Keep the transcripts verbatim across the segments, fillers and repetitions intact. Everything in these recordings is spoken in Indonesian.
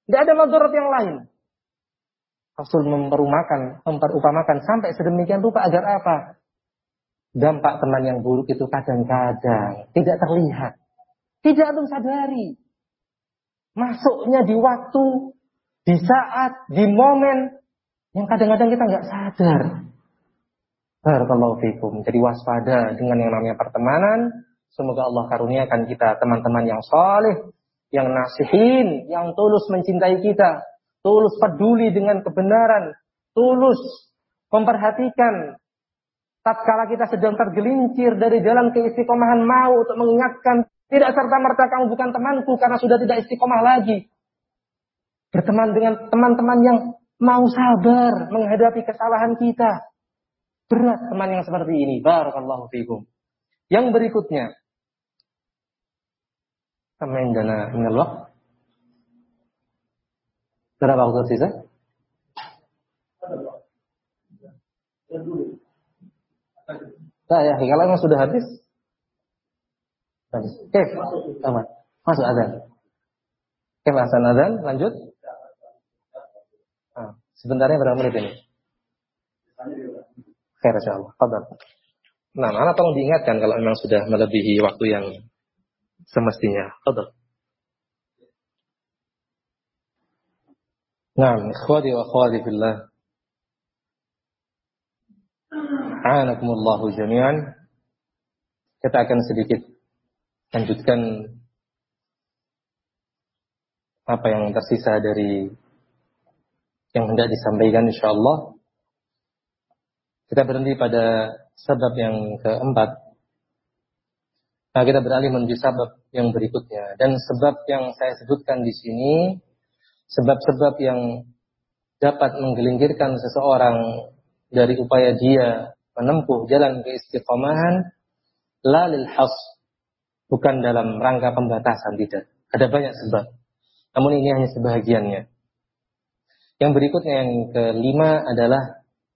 Tidak ada madarat yang lain. Rasul memperumakan, memperupamakan sampai sedemikian rupa agar apa? Dampak teman yang buruk itu kadang-kadang tidak terlihat. Tidak antum sadari. Masuknya di waktu, di saat, di momen yang kadang-kadang kita nggak sadar. Barakallahu fikum. Jadi waspada dengan yang namanya pertemanan. Semoga Allah karuniakan kita teman-teman yang saleh, yang nasihin, yang tulus mencintai kita, tulus peduli dengan kebenaran, tulus memperhatikan tatkala kita sedang tergelincir dari jalan keistiqomahan, mau untuk mengingatkan, tidak serta-merta kamu bukan temanku karena sudah tidak istiqomah lagi. Berteman dengan teman-teman yang mau sabar menghadapi kesalahan kita. Berat teman yang seperti ini. Barakallahu fikum. Yang berikutnya, kama indana minal waqt. Berapa waktu tersisa? Nah, ya, kalau memang sudah habis, habis. Oke, aman. Masuk azan. Oke, azan azan, lanjut. Nah, sebentarnya berapa menit ini? Khair, insyaallah. Fadhal. Nah, mana tolong diingatkan kalau memang sudah melebihi waktu yang semestinya. Fadhal. Nah, ikhwati wa akhwati fillah. A'anakumullahu jami'an. Kita akan sedikit lanjutkan apa yang tersisa dari yang hendak disampaikan insyaallah. Kita berhenti pada sebab yang keempat. Nah, kita beralih menuju sebab yang berikutnya. Dan sebab yang saya sebutkan di sini, sebab-sebab yang dapat menggelingkirkan seseorang dari upaya dia menempuh jalan keistiqomahan, la lil has, bukan dalam rangka pembatasan, tidak. Ada banyak sebab. Namun ini hanya sebahagiannya. Yang berikutnya yang kelima adalah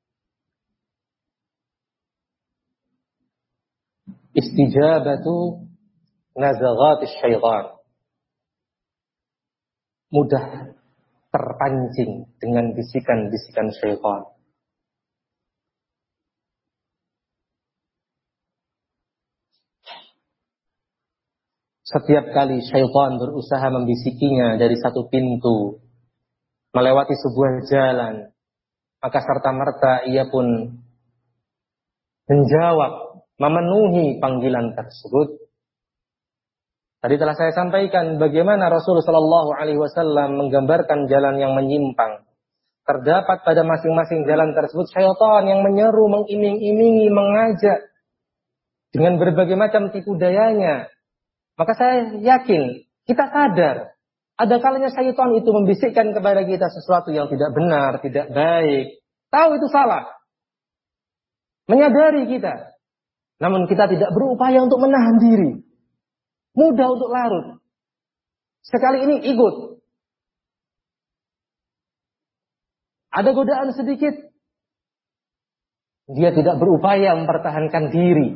istijabatu nazaghatis syaitan. Mudah terpancing dengan bisikan-bisikan syaitan. Setiap kali syaitan berusaha membisikinya dari satu pintu, melewati sebuah jalan, maka serta-merta ia pun menjawab, memenuhi panggilan tersebut. Tadi telah saya sampaikan bagaimana Rasulullah shallallahu alaihi wasallam menggambarkan jalan yang menyimpang. Terdapat pada masing-masing jalan tersebut syaitan yang menyeru, mengiming-imingi, mengajak dengan berbagai macam tipu dayanya. Maka saya yakin, kita sadar, ada kalanya syaitan itu membisikkan kepada kita sesuatu yang tidak benar, tidak baik. Tahu itu salah. Menyadari kita. Namun kita tidak berupaya untuk menahan diri. Mudah untuk larut. Sekali ini ikut. Ada godaan sedikit. Dia tidak berupaya mempertahankan diri.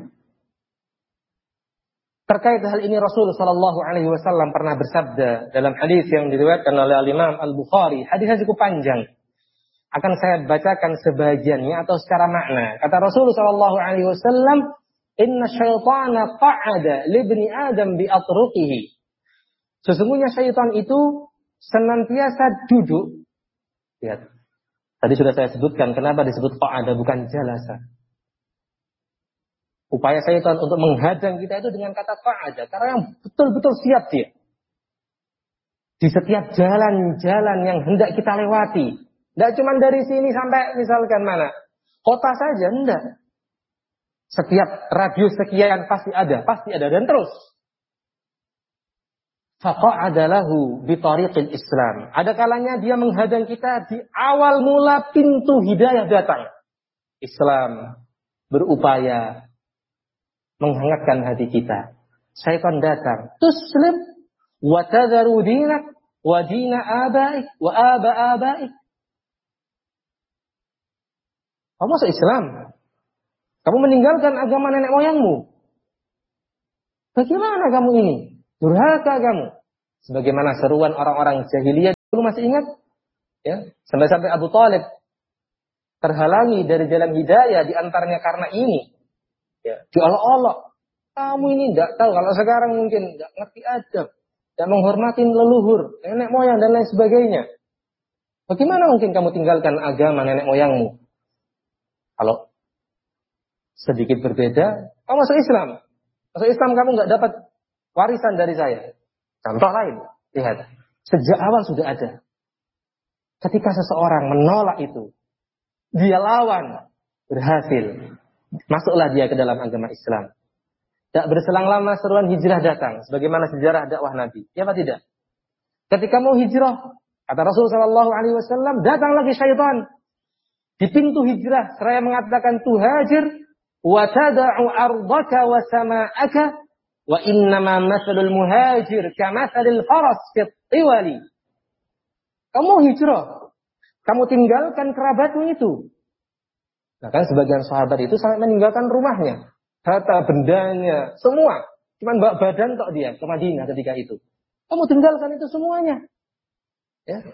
Terkait hal ini Rasulullah shallallahu alaihi wasallam pernah bersabda dalam hadis yang diriwayatkan oleh Al-Imam Al-Bukhari. Hadisnya cukup panjang. Akan saya bacakan sebagiannya atau secara makna. Kata Rasulullah shallallahu alaihi wasallam, "Inna syaitana qa'ada libni Adam bi atruqihi." Sesungguhnya syaitan itu senantiasa duduk. Lihat. Tadi sudah saya sebutkan kenapa disebut qa'ada bukan jalasa. Upaya syaitan untuk menghadang kita itu dengan kata qa'ada, karena yang betul-betul siap dia. Di setiap jalan-jalan yang hendak kita lewati. Tidak cuma dari sini sampai misalkan mana? Kota saja, enggak. Setiap radius sekian pasti ada, pasti ada dan terus. Faqa'ada lahu bi tariqil Islam. Ada kalanya dia menghadang kita di awal mula pintu hidayah datang. Islam berupaya menghangatkan hati kita. Syaitan datang. Tuslim wa tadharu dinak wa dina abaik wa aba abaik. Kamu masuk Islam. Kamu meninggalkan agama nenek moyangmu. Bagaimana kamu ini? Durhaka kamu. Sebagaimana seruan orang-orang jahiliyah Lu masih ingat? Ya, sampai-sampai Abu Thalib terhalangi dari jalan hidayah di antaranya karena ini. Ya, diolok-olok. Kamu ini tidak tahu, kalau sekarang mungkin tidak ngerti adab, tidak menghormati leluhur, nenek moyang dan lain sebagainya. Bagaimana mungkin kamu tinggalkan agama nenek moyangmu? Kalau sedikit berbeda, kamu masuk Islam. Masuk Islam kamu nggak dapat warisan dari saya. Contoh lain, lihat. Sejak awal sudah ada. Ketika seseorang menolak itu, dia lawan, berhasil. Masuklah dia ke dalam agama Islam. Tak berselang lama seruan hijrah datang. Sebagaimana sejarah dakwah Nabi. Ya apa tidak? Ketika mau hijrah, kata Rasul sallallahu alaihi wasallam, datang lagi syaitan. Di pintu hijrah, seraya mengatakan tuhajir, wa tada'u ardaka wa sama'aka, wa innama mathalul muhajir kamathalil faras fit tiwali. Kamu hijrah, kamu tinggalkan kerabatmu itu. Nah kan sebagian sahabat itu sampai meninggalkan rumahnya, harta bendanya, semua. Cuman bawa badan tok dia ke Madinah ketika itu. Kamu tinggalkan itu semuanya. Ya.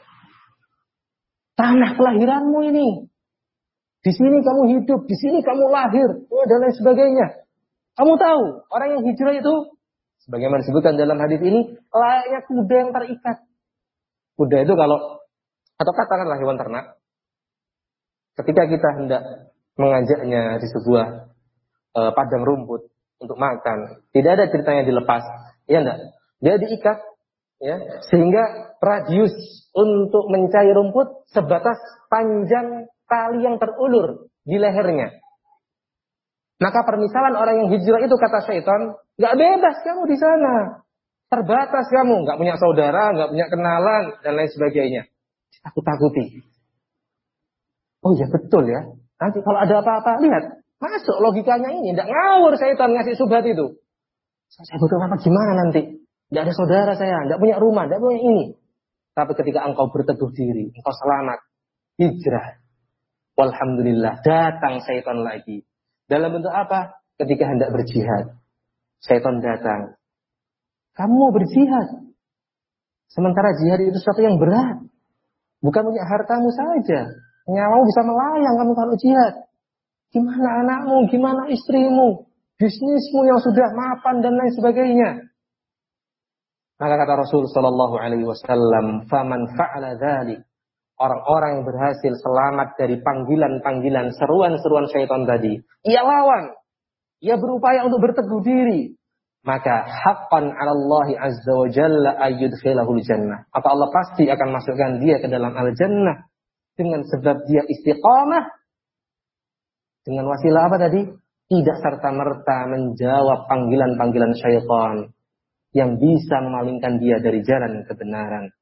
Tanah kelahiranmu ini. Di sini kamu hidup, di sini kamu lahir, dan lain sebagainya. Kamu tahu, orang yang hijrah itu, sebagaimana disebutkan dalam hadis ini, layaknya kuda yang terikat. Kuda itu kalau, atau katakanlah hewan ternak, ketika kita hendak mengajaknya di sebuah uh, padang rumput untuk makan, tidak ada ceritanya dilepas, ya enggak? Dia diikat, ya, sehingga radius untuk mencari rumput sebatas panjang tali yang terulur di lehernya. Maka permisalan orang yang hijrah itu kata syaitan, nggak bebas kamu di sana, terbatas kamu, nggak punya saudara, nggak punya kenalan dan lain sebagainya. Takut-takuti. Oh iya betul ya. Nanti kalau ada apa-apa, lihat, masuk logikanya ini, nggak ngawur syaitan ngasih subhat itu. Saya butuh apa gimana nanti? Nggak ada saudara saya, nggak punya rumah, nggak punya ini. Tapi ketika engkau berteduh diri, engkau selamat, hijrah. Walhamdulillah, datang syaitan lagi. Dalam bentuk apa? Ketika hendak berjihad. Syaitan datang. Kamu mau berjihad. Sementara jihad itu sesuatu yang berat. Bukan punya hartamu saja. Nyawamu bisa melayang kamu kalau jihad. Gimana anakmu, gimana istrimu, bisnismu yang sudah mapan dan lain sebagainya. Maka kata Rasul sallallahu alaihi wasallam, "Faman fa'ala dzalik." Orang-orang yang berhasil selamat dari panggilan-panggilan, seruan-seruan syaitan tadi, ia lawan, ia berupaya untuk berteguh diri, maka haqqan 'ala Allah azza wa jalla ayyudkhilahul jannah. Maka Allah pasti akan masukkan dia ke dalam al-jannah dengan sebab dia istiqamah. Dengan wasilah apa tadi? Tidak serta-merta menjawab panggilan-panggilan syaitan yang bisa memalingkan dia dari jalan kebenaran.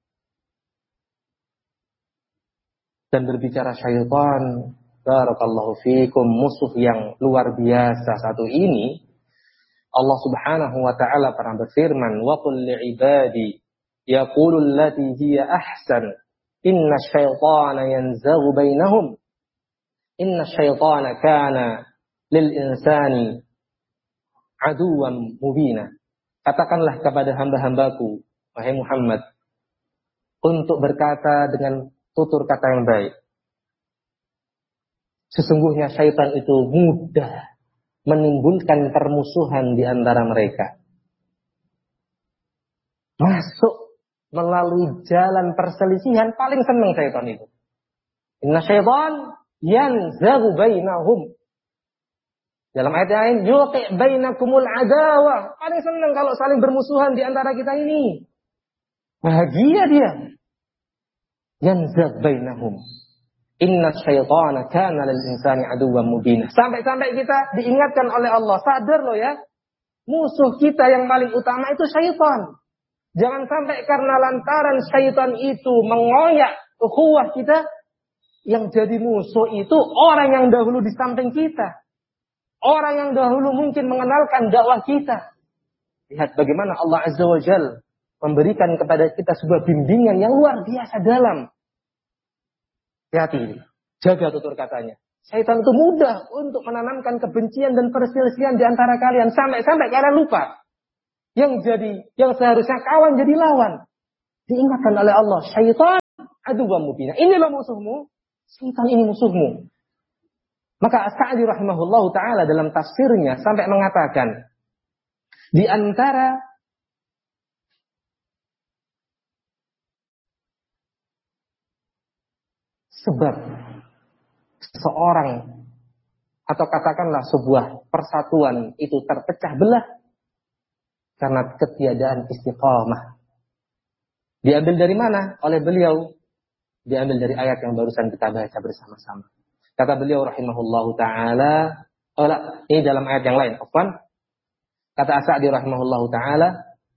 Dan berbicara syaitan, barakallahu fikum, musuh yang luar biasa satu ini, Allah subhanahu wa ta'ala pernah berfirman, wa qul li'ibadi yaqulu allati hiya ahsan inna syaitana yanzaghu bainahum inna syaitana kana lil insani aduwan mubina. Katakanlah kepada hamba-hambaku, wahai Muhammad, untuk berkata dengan tutur kata yang baik. Sesungguhnya syaitan itu mudah menimbulkan permusuhan di antara mereka. Masuk melalui jalan perselisihan, paling senang syaitan itu. Inna syaitan yanzaghu bainahum. Dalam ayat lain, yuqi' bainakumul adawah. Paling senang kalau saling bermusuhan di antara kita ini. Bahagia dia. Yanzagh bainahum. Inna syaitana kana lil insani aduwwan mubina. Sampai-sampai kita diingatkan oleh Allah, sadar loh ya, musuh kita yang paling utama itu syaitan. Jangan sampai karena lantaran syaitan itu mengoyak ukhuwah kita, yang jadi musuh itu orang yang dahulu di samping kita. Orang yang dahulu mungkin mengenalkan dakwah kita. Lihat bagaimana Allah Azza wa Jalla memberikan kepada kita sebuah bimbingan yang luar biasa dalam. Hati-hati, jaga tutur katanya. Syaitan itu mudah untuk menanamkan kebencian dan perselisihan di antara kalian. Sampai-sampai kalian lupa. Yang jadi, yang seharusnya kawan jadi lawan. Diingatkan oleh Allah, syaitan aduwwan mubina. Inilah musuhmu, syaitan ini musuhmu. Maka As-Sa'di rahimahullahu taala dalam tafsirnya sampai mengatakan, di antara sebab seorang atau katakanlah sebuah persatuan itu terpecah belah karena ketiadaan istiqamah. Diambil dari mana? Oleh beliau. Diambil dari ayat yang barusan kita baca bersama-sama. Kata beliau rahimahullahu ta'ala, oh lah, ini dalam ayat yang lain. Afwan. Kata As-Sa'di rahimahullahu ta'ala,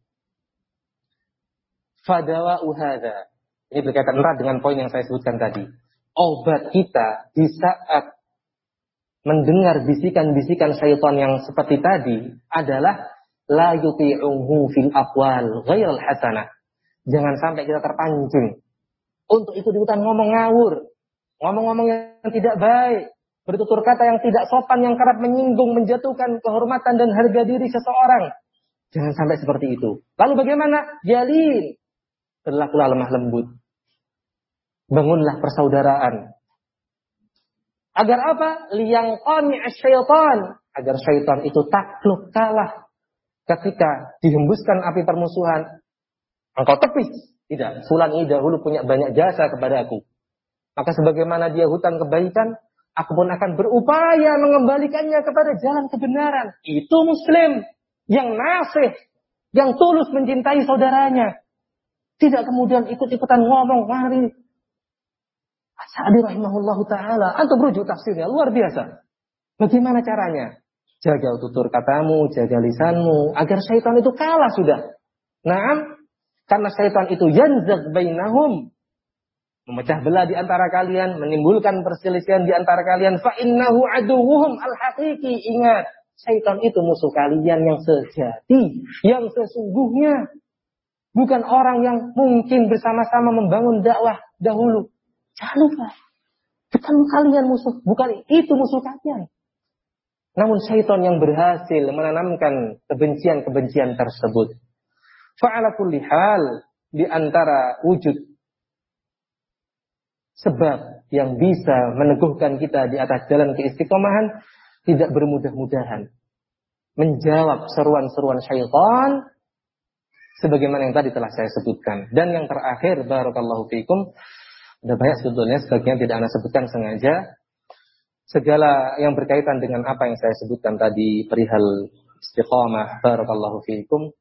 fadawa'u hadha. Ini berkaitan erat dengan poin yang saya sebutkan tadi. Obat kita di saat mendengar bisikan-bisikan syaitan yang seperti tadi adalah la yuti'uhu fil aqwal ghairal hasanah. Jangan sampai kita terpancing untuk ikut-ikutan ngomong ngawur, ngomong-ngomong yang tidak baik, bertutur kata yang tidak sopan, yang kerap menyinggung, menjatuhkan kehormatan dan harga diri seseorang. Jangan sampai seperti itu. Lalu bagaimana? Jalin, berlakulah lemah lembut, bangunlah persaudaraan. Agar apa? Liyangqani asyaitan, agar syaitan itu takluk kalah ketika dihembuskan api permusuhan. Engkau tepis. Tidak, fulan ini dahulu punya banyak jasa kepada aku. Maka sebagaimana dia hutan kebaikan, aku pun akan berupaya mengembalikannya kepada jalan kebenaran. Itu muslim yang nasih, yang tulus mencintai saudaranya. Tidak kemudian ikut-ikutan ngomong, mari. As-Sa'di rahimahullahu ta'ala. Antum rujuk tafsirnya, luar biasa. Bagaimana caranya? Jaga tutur katamu, jaga lisanmu, agar syaitan itu kalah sudah. Naam. Karena syaitan itu yanzag bainahum, memecah belah di antara kalian, menimbulkan perselisihan di antara kalian. Fa innahu aduwwuhum al-haqiqi. Ingat, syaitan itu musuh kalian yang sejati, yang sesungguhnya. Bukan orang yang mungkin bersama-sama membangun dakwah dahulu. Jangan lupa, bukan kalian musuh, bukan itu musuh kalian. Namun syaitan yang berhasil menanamkan kebencian-kebencian tersebut. Fa'ala kulli hal, di antara wujud sebab yang bisa meneguhkan kita di atas jalan keistiqomahan, tidak bermudah-mudahan menjawab seruan-seruan syaitan sebagaimana yang tadi telah saya sebutkan. Dan yang terakhir, barakallahu fikum, ada banyak sebetulnya, sebagian tidak Anda sebutkan sengaja, segala yang berkaitan dengan apa yang saya sebutkan tadi perihal istiqamah, barakallahu fikum,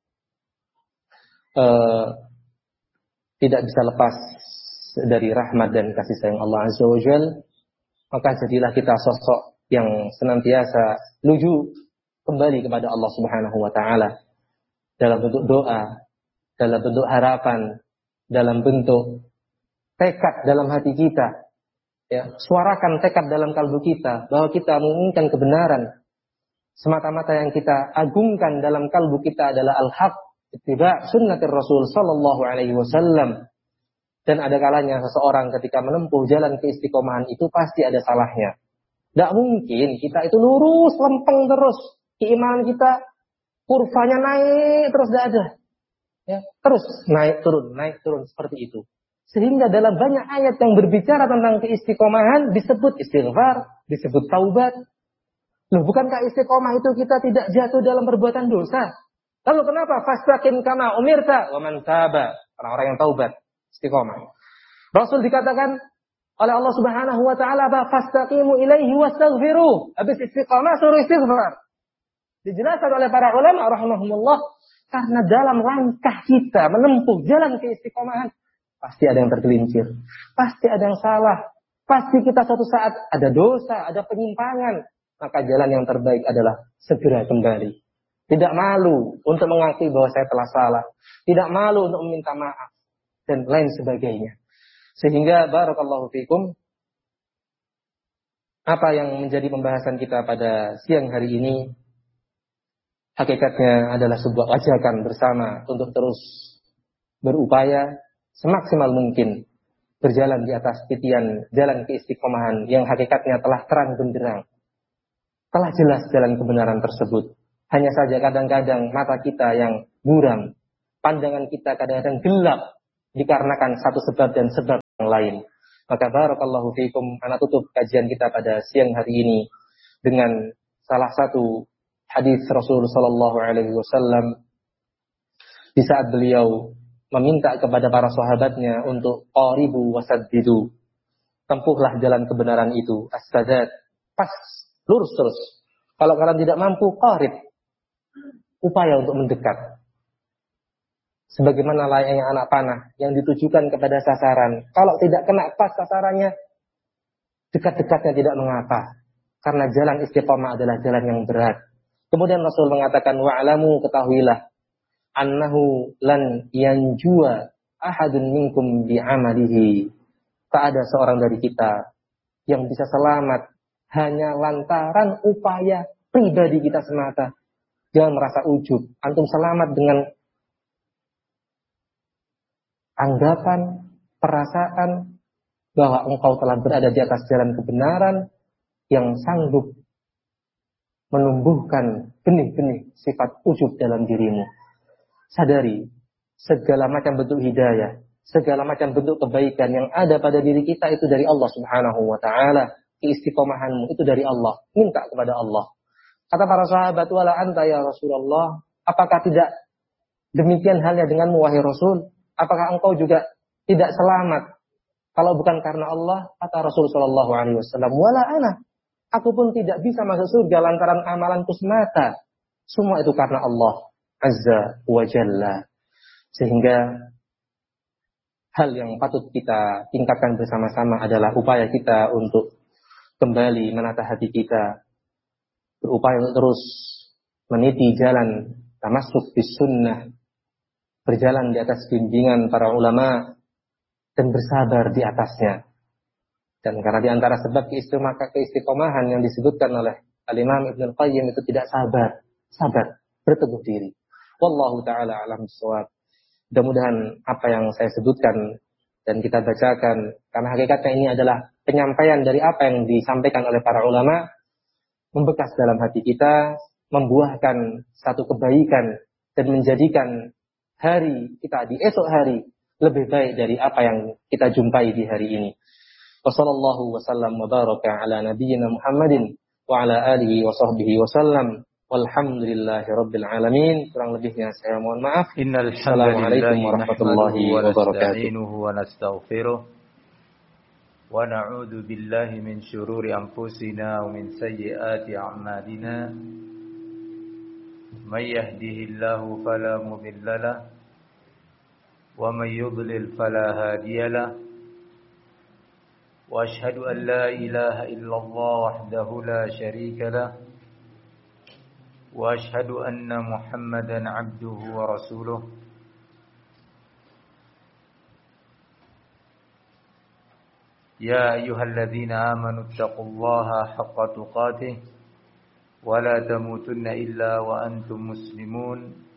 Uh, tidak bisa lepas dari rahmat dan kasih sayang Allah Azza wa Jal. Maka jadilah kita sosok yang senantiasa luju kembali kepada Allah Subhanahu wa ta'ala dalam bentuk doa, dalam bentuk harapan, dalam bentuk tekad dalam hati kita, ya, suarakan tekad dalam kalbu kita bahwa kita menginginkan kebenaran. Semata-mata yang kita agungkan dalam kalbu kita adalah al-haq, ittiba' sunnatir Rasul sallallahu alaihi wasallam. Dan ada kalanya seseorang ketika menempuh jalan keistiqomahan itu pasti ada salahnya. Tidak mungkin kita itu lurus, lempeng terus. Keimanan kita kurvanya naik terus, tidak ada. Ya, terus naik turun, naik turun seperti itu. Sehingga dalam banyak ayat yang berbicara tentang keistiqomahan disebut istighfar, disebut taubat. Loh, bukankah istiqomah itu kita tidak jatuh dalam perbuatan dosa? Lalu kenapa? Fastaqim kama umirta wa man taba. Orang-orang yang taubat, istiqomah. Rasul dikatakan oleh Allah Subhanahu wa taala, "Fastaqimu ilaihi wastaghfiruh." Habis istiqomah suruh istighfar. Dijelaskan oleh para ulama rahimahumullah, karena dalam langkah kita menempuh jalan keistiqomahan pasti ada yang tergelincir, pasti ada yang salah, pasti kita suatu saat ada dosa, ada penyimpangan. Maka jalan yang terbaik adalah segera kembali. Tidak malu untuk mengakui bahwa saya telah salah. Tidak malu untuk meminta maaf. Dan lain sebagainya. Sehingga barakallahu fikum, apa yang menjadi pembahasan kita pada siang hari ini, hakikatnya adalah sebuah ajakan bersama untuk terus berupaya semaksimal mungkin berjalan di atas titian jalan keistiqomahan yang hakikatnya telah terang benderang. Telah jelas jalan kebenaran tersebut. Hanya saja kadang-kadang mata kita yang buram, pandangan kita kadang-kadang gelap dikarenakan satu sebab dan sebab yang lain. Maka barakallahu fiikum, ana tutup kajian kita pada siang hari ini dengan salah satu hadis Rasul sallallahu alaihi wasallam di saat beliau meminta kepada para sahabatnya untuk qaribu wasaddidu. Tempuhlah jalan kebenaran itu, as-sadad, pas, lurus terus. Kalau kalian tidak mampu, qarib, upaya untuk mendekat. Sebagaimana layaknya anak panah yang ditujukan kepada sasaran. Kalau tidak kena pas sasarannya, dekat-dekatnya tidak mengapa. Karena jalan istiqamah adalah jalan yang berat. Kemudian Rasul mengatakan, wa'alamu, ketahuilah, annahu lan yanjua ahadun minkum bi'amalihi. Tak ada seorang dari kita yang bisa selamat hanya lantaran upaya pribadi kita semata. Jangan merasa ujub. Antum selamat dengan anggapan, perasaan bahwa engkau telah berada di atas jalan kebenaran yang sanggup menumbuhkan benih-benih sifat ujub dalam dirimu. Sadari, segala macam bentuk hidayah, segala macam bentuk kebaikan yang ada pada diri kita itu dari Allah Subhanahu wa taala. Keistiqomahanmu itu dari Allah. Minta kepada Allah. Kata para sahabat, wala anta ya Rasulullah, apakah tidak demikian halnya denganmu wahai Rasul? Apakah engkau juga tidak selamat kalau bukan karena Allah? Kata Rasul sallallahu alaihi wasallam, wala ana, aku pun tidak bisa masuk surga lantaran amalanku semata. Semua itu karena Allah Azza wa Jalla. Sehingga hal yang patut kita tingkatkan bersama-sama adalah upaya kita untuk kembali menata hati kita, berupaya untuk terus meniti jalan tamasuk bis sunnah, berjalan di atas bimbingan para ulama dan bersabar di atasnya. Dan karena di antara sebab keistiqomahan yang disebutkan oleh Al-Imam Ibnu Qayyim itu tidak sabar, sabar, berteguh diri. Wallahu taala alam bissawab. Mudah-mudahan apa yang saya sebutkan dan kita bacakan, karena hakikatnya ini adalah penyampaian dari apa yang disampaikan oleh para ulama, membekas dalam hati kita, membuahkan satu kebaikan dan menjadikan hari kita di esok hari lebih baik dari apa yang kita jumpai di hari ini. Wassallallahu wasallam wa baraka ala nabiyyina Muhammadin wa ala alihi wa sahbihi wasallam. Walhamdulillahi rabbil alamin. Kurang lebihnya saya mohon maaf. Assalamualaikum warahmatullahi wabarakatuh. Wa nastaghfiruh wa na'udzu billahi min shururi anfusina wa min sayyiati a'malina. من يهده الله فلا مضل له ومن يضلل فلا هادي له وأشهد أن لا إله إلا الله وحده لا شريك له وأشهد أن محمدا عبده ورسوله يا أيها الذين آمنوا اتقوا الله حق تقاته ولا تموتن إلا وأنتم مسلمون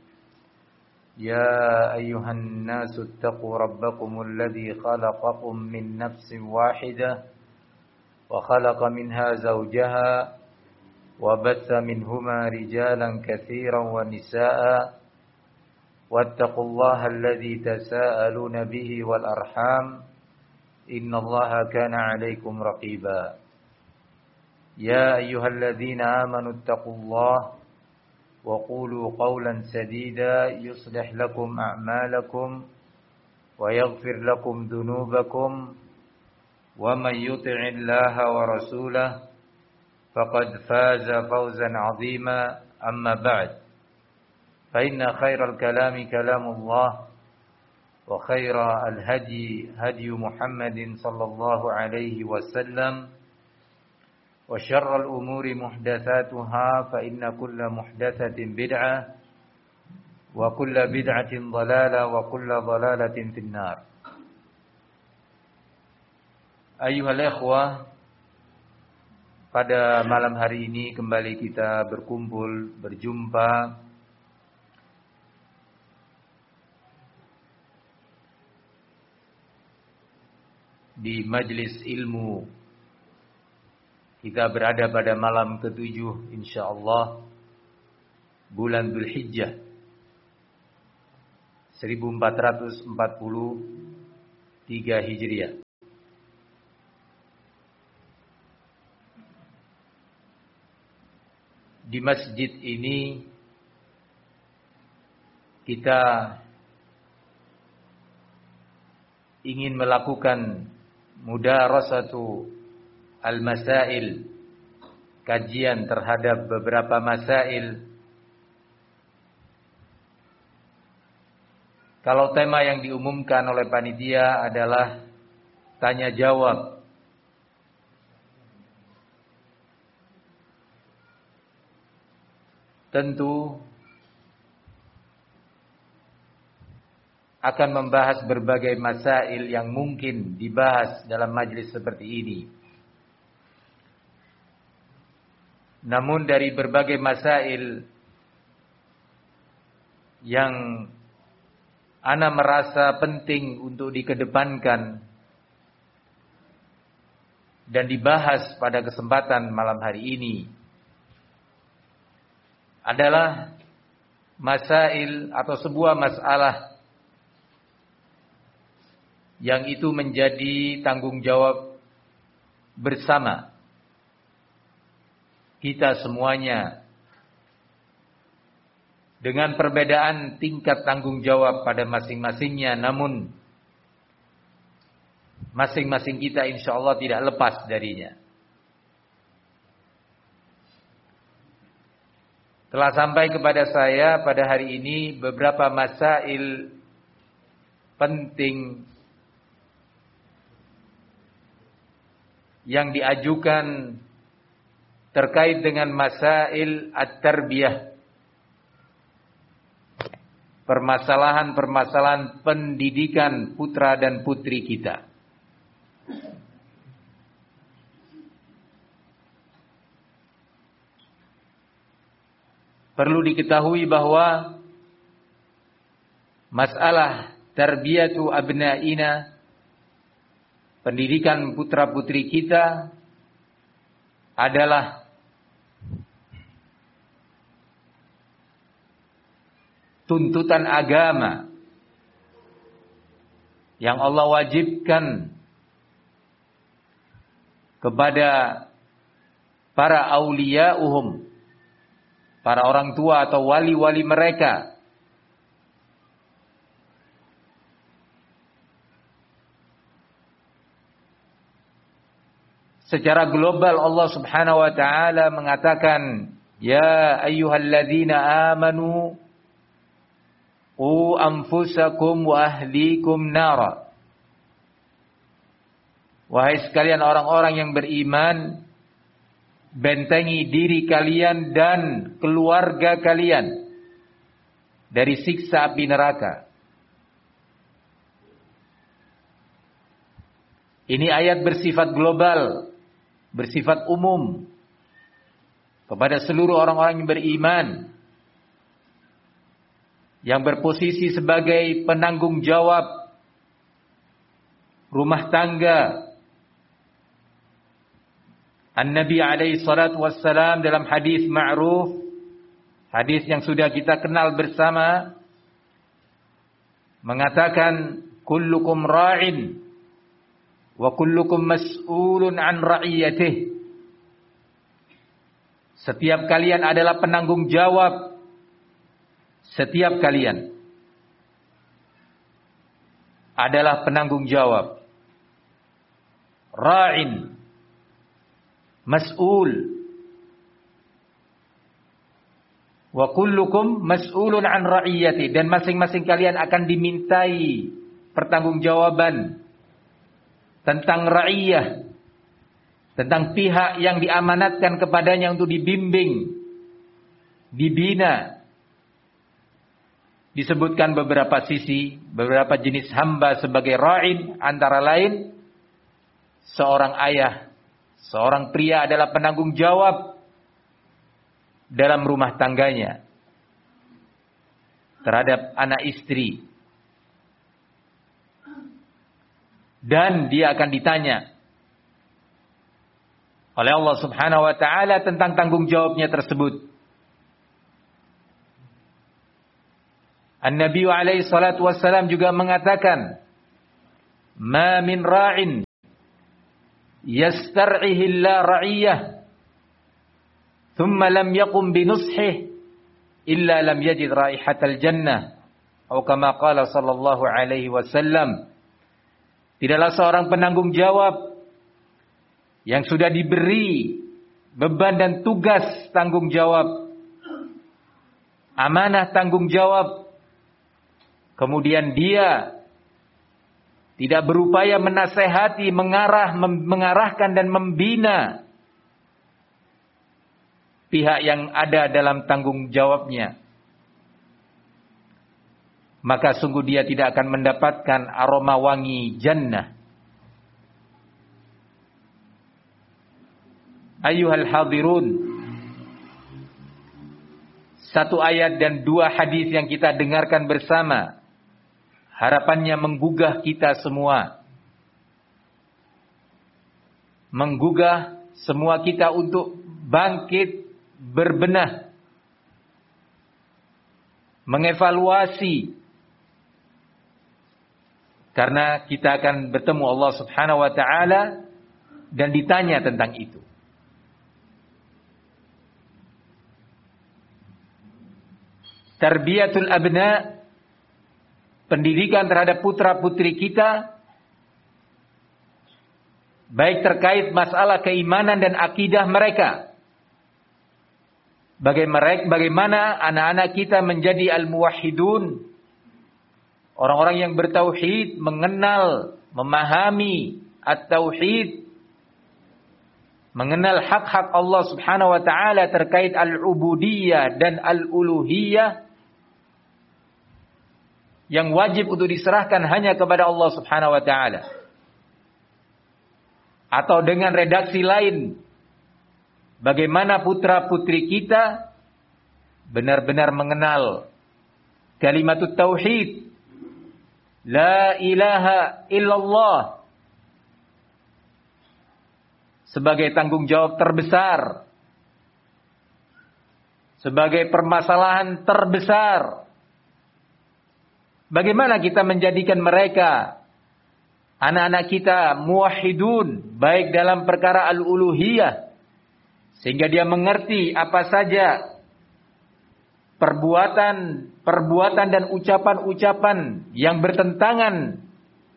يا أيها الناس اتقوا ربكم الذي خلقكم من نفس واحدة وخلق منها زوجها وبث منهما رجالا كثيرا ونساء واتقوا الله الذي تساءلون به والأرحام إن الله كان عليكم رقيبا يا أيها الذين آمنوا اتقوا الله وقولوا قولا سديدا يصلح لكم أعمالكم ويغفر لكم ذنوبكم ومن يطع الله ورسوله فقد فاز فوزا عظيما أما بعد فإن خير الكلام كلام الله وخير الهدي هدي محمد صلى الله عليه وسلم وشر الأمور محدثاتها فإن كل محدثة بدعة وكل بدعة ضلالة وكل ضلالة في النار. Ayyuhal ikhwah, pada malam hari ini kembali kita berkumpul, berjumpa di majlis ilmu. Kita berada pada malam ketujuh insyaallah bulan Dzulhijjah seribu empat ratus empat puluh tiga Hijriah. di masjid ini kita ingin melakukan mudarasatu al-masail, kajian terhadap beberapa masail. Kalau tema yang diumumkan oleh panitia adalah tanya jawab, tentu akan membahas berbagai masail yang mungkin dibahas dalam majelis seperti ini. Namun dari berbagai masail yang ana merasa penting untuk dikedepankan dan dibahas pada kesempatan malam hari ini adalah masail atau sebuah masalah yang itu menjadi tanggung jawab bersama kita semuanya, dengan perbedaan tingkat tanggung jawab pada masing-masingnya, namun masing-masing kita insya Allah tidak lepas darinya. Telah sampai kepada saya pada hari ini beberapa masail penting yang diajukan terkait dengan masail at-tarbiyah, permasalahan-permasalahan pendidikan putra dan putri kita. Perlu diketahui bahwa masalah tarbiyatu abnaina, pendidikan putra putri kita, adalah tuntutan agama yang Allah wajibkan kepada para auliya'uhum, para orang tua atau wali-wali mereka, secara global. Allah Subhanahu wa taala mengatakan, ya ayyuhalladzina amanu qu anfusakum wa ahlikum nara. Wahai sekalian orang-orang yang beriman, bentengi diri kalian dan keluarga kalian dari siksa api neraka. Ini ayat bersifat global, bersifat umum kepada seluruh orang-orang yang beriman, yang berposisi sebagai penanggung jawab rumah tangga. An-Nabi alaihi salatu wassalam dalam hadis ma'ruf, hadis yang sudah kita kenal bersama, mengatakan kullukum ra'in wa kullukum mas'ulun an ra'iyatih. Setiap kalian adalah penanggung jawab. Setiap kalian adalah penanggung jawab. Ra'in, mas'ul, wa kullukum mas'ulun an ra'iyati, dan masing-masing kalian akan dimintai pertanggungjawaban tentang ra'iyah, tentang pihak yang diamanatkan kepadanya untuk dibimbing, dibina. Disebutkan beberapa sisi, beberapa jenis hamba sebagai ra'in, antara lain seorang ayah, seorang pria adalah penanggung jawab dalam rumah tangganya terhadap anak istri, dan dia akan ditanya oleh Allah Subhanahu wa taala tentang tanggung jawabnya tersebut. An-Nabi alaihi salatu wassalam juga mengatakan, ma min ra'in yastar'ihi la ra'iyah thumma lam yaqum bi nushihi illa lam yajid raihatal jannah atau kama qala sallallahu alaihi wasallam. Tidaklah seorang penanggung jawab yang sudah diberi beban dan tugas tanggung jawab, amanah tanggung jawab, kemudian dia tidak berupaya menasehati, mengarah, mengarahkan dan membina pihak yang ada dalam tanggung jawabnya, maka sungguh dia tidak akan mendapatkan aroma wangi jannah. Ayyuhal hadirun, satu ayat dan dua hadis yang kita dengarkan bersama, harapannya menggugah kita semua. Menggugah semua kita untuk bangkit, berbenah, mengevaluasi. Karena kita akan bertemu Allah Subhanahu wa taala dan ditanya tentang itu. Tarbiyatul abna, pendidikan terhadap putra-putri kita, baik terkait masalah keimanan dan akidah mereka. Bagaimana anak-anak kita menjadi al-muwahhidun, orang-orang yang bertauhid, mengenal, memahami at-tauhid, mengenal hak-hak Allah Subhanahu wa taala terkait al-ubudiyah dan al-uluhiyah yang wajib untuk diserahkan hanya kepada Allah Subhanahu wa taala. Atau dengan redaksi lain, bagaimana putra-putri kita benar-benar mengenal kalimatut tauhid, la ilaha illallah, sebagai tanggung jawab terbesar, sebagai permasalahan terbesar. Bagaimana kita menjadikan mereka, anak-anak kita, muwahhidun, baik dalam perkara al-uluhiyah, sehingga dia mengerti apa saja perbuatan, perbuatan dan ucapan-ucapan yang bertentangan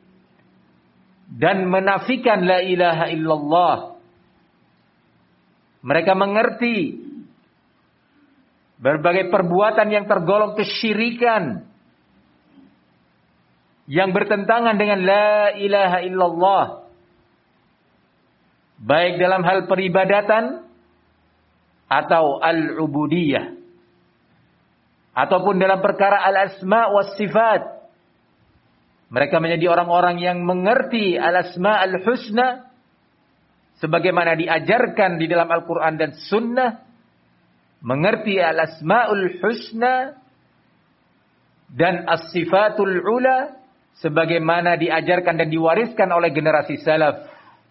dan menafikan la ilaha illallah. Mereka mengerti berbagai perbuatan yang tergolong kesyirikan, yang bertentangan dengan la ilaha illallah, baik dalam hal peribadatan atau al-ubudiyah, ataupun dalam perkara al-asma was sifat. Mereka menjadi orang-orang yang mengerti al-asma al-husna sebagaimana diajarkan di dalam Al-Quran dan Sunnah, mengerti al-asma'ul husna dan as-sifatul ula sebagaimana diajarkan dan diwariskan oleh generasi salaf.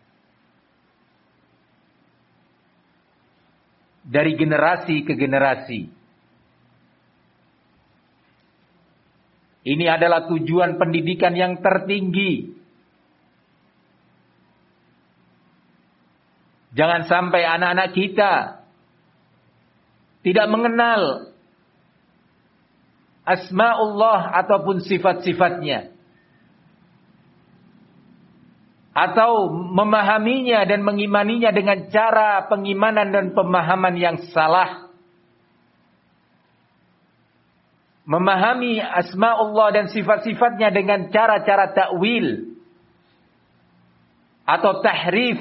Dari generasi ke generasi. Ini adalah tujuan pendidikan yang tertinggi. Jangan sampai anak-anak kita tidak mengenal asma'ullah ataupun sifat-sifatnya, atau memahaminya dan mengimaninya dengan cara pengimanan dan pemahaman yang salah. Memahami asma'ullah dan sifat-sifatnya dengan cara-cara takwil atau tahrif.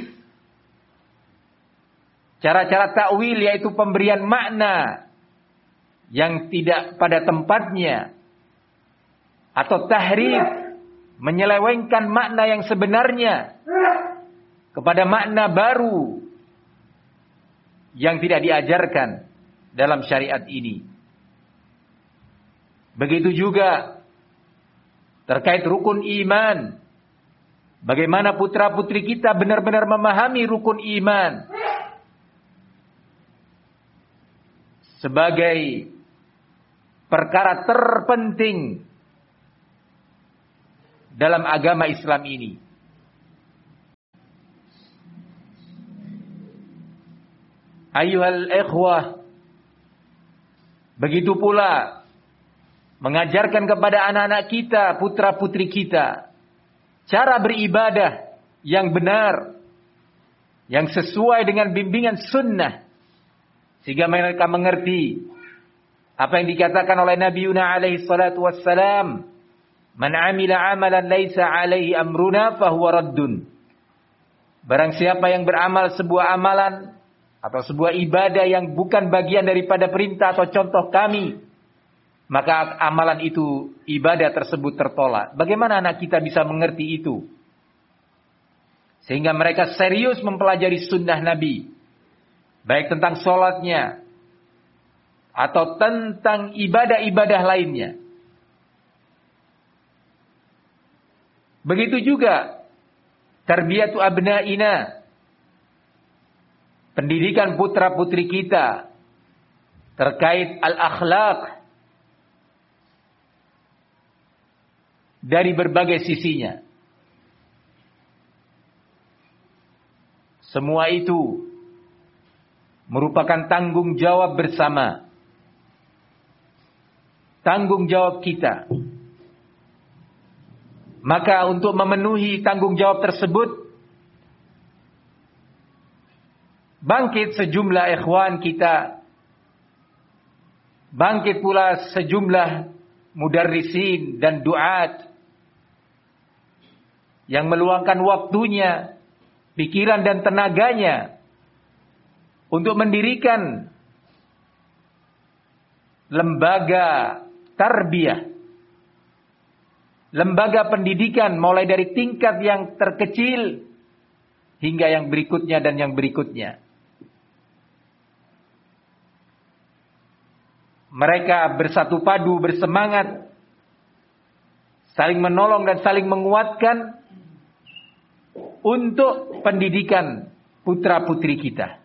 Cara-cara takwil yaitu pemberian makna yang tidak pada tempatnya, atau tahrif, menyelewengkan makna yang sebenarnya kepada makna baru yang tidak diajarkan dalam syariat ini. Begitu juga terkait rukun iman. Bagaimana putra-putri kita benar-benar memahami rukun iman sebagai perkara terpenting dalam agama Islam ini. Ayyuhal ikhwah, begitu pula mengajarkan kepada anak-anak kita, putra-putri kita, cara beribadah yang benar, yang sesuai dengan bimbingan sunnah, sehingga mereka mengerti apa yang dikatakan oleh Nabi Yuna alaihi salatu wassalam, man amila amalan laisa alaihi amruna fahuwa raddun. Barang siapa yang beramal sebuah amalan atau sebuah ibadah yang bukan bagian daripada perintah atau contoh kami, maka amalan itu, ibadah tersebut tertolak. Bagaimana anak kita bisa mengerti itu? Sehingga mereka serius mempelajari sunnah Nabi, baik tentang sholatnya atau tentang ibadah-ibadah lainnya. Begitu juga tarbiyatu abnaina, pendidikan putra-putri kita terkait al-akhlaq dari berbagai sisinya. Semua itu merupakan tanggung jawab bersama. Tanggung jawab kita. Maka untuk memenuhi tanggung jawab tersebut, bangkit sejumlah ikhwan kita, bangkit pula sejumlah mudarrisin dan duat yang meluangkan waktunya, pikiran dan tenaganya untuk mendirikan lembaga tarbiyah, lembaga pendidikan mulai dari tingkat yang terkecil hingga yang berikutnya dan yang berikutnya. Mereka bersatu padu, bersemangat, saling menolong dan saling menguatkan untuk pendidikan putra-putri kita.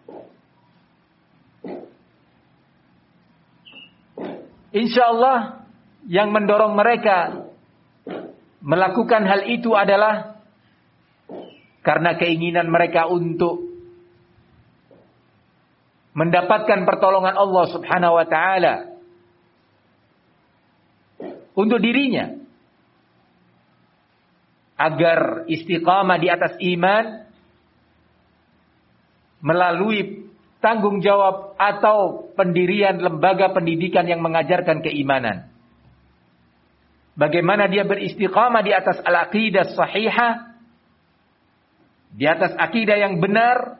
Insya Allah yang mendorong mereka melakukan hal itu adalah karena keinginan mereka untuk mendapatkan pertolongan Allah Subhanahu wa taala untuk dirinya, agar istiqamah di atas iman melalui tanggung jawab atau pendirian lembaga pendidikan yang mengajarkan keimanan. Bagaimana dia beristiqamah di atas al-aqidah sahihah, di atas akidah yang benar,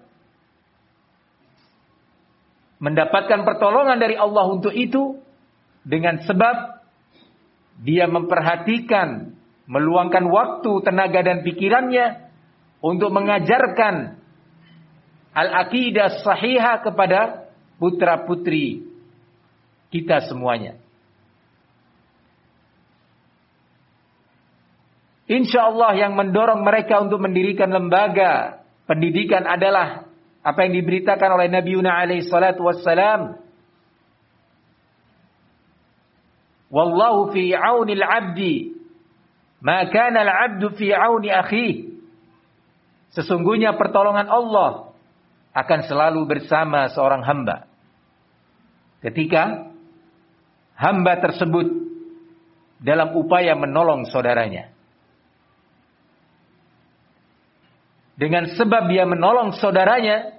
mendapatkan pertolongan dari Allah untuk itu dengan sebab dia memperhatikan, meluangkan waktu, tenaga dan pikirannya untuk mengajarkan al-aqidah sahihah kepada putra-putri kita semuanya. Insya Allah yang mendorong mereka untuk mendirikan lembaga pendidikan adalah apa yang diberitakan oleh Nabi Yuna alaihi salatu wassalam. Wallahu fi auni al-abdi ma kana al-abdu fi auni akhihi. Sesungguhnya pertolongan Allah akan selalu bersama seorang hamba ketika hamba tersebut dalam upaya menolong saudaranya. Dengan sebab dia menolong saudaranya,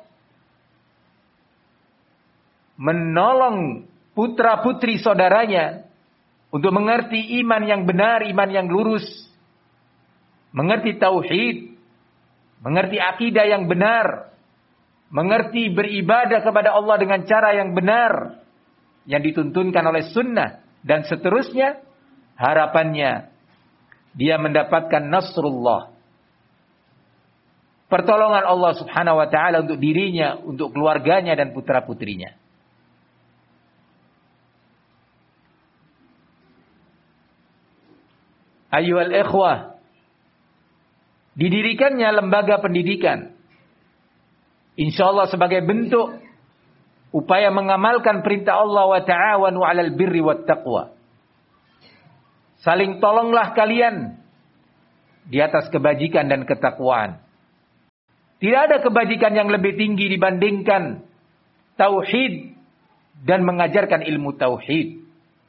menolong putra-putri saudaranya untuk mengerti iman yang benar, iman yang lurus, mengerti tauhid, mengerti akidah yang benar, mengerti beribadah kepada Allah dengan cara yang benar yang dituntunkan oleh sunnah, dan seterusnya. Harapannya dia mendapatkan nasrullah, pertolongan Allah Subhanahu wa taala untuk dirinya, untuk keluarganya dan putra-putrinya. Ayyuhal ikhwah, didirikannya lembaga pendidikan insyaallah sebagai bentuk upaya mengamalkan perintah Allah, wa ta'awanu 'alal birri wat taqwa. Saling tolonglah kalian di atas kebajikan dan ketakwaan. Tidak ada kebajikan yang lebih tinggi dibandingkan tauhid dan mengajarkan ilmu tauhid.